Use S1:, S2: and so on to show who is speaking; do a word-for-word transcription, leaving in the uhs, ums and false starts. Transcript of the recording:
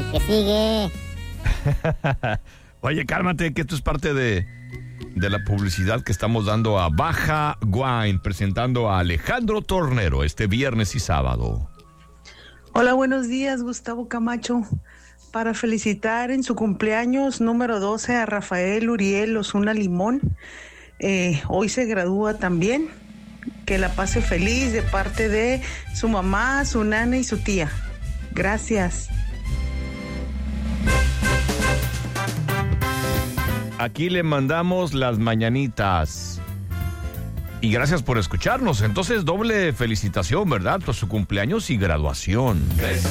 S1: ¿Qué sigue?
S2: Oye, cálmate, que esto es parte de, de la publicidad que estamos dando a Baja Wine, presentando a Alejandro Tornero este viernes y sábado.
S3: Hola, buenos días, Gustavo Camacho. Para felicitar en su cumpleaños número doce a Rafael Uriel Osuna Limón. Eh, hoy se gradúa también. Que la pase feliz de parte de su mamá, su nana y su tía. Gracias.
S2: Aquí le mandamos las mañanitas. Y gracias por escucharnos. Entonces, doble felicitación, ¿verdad? Por su cumpleaños y graduación.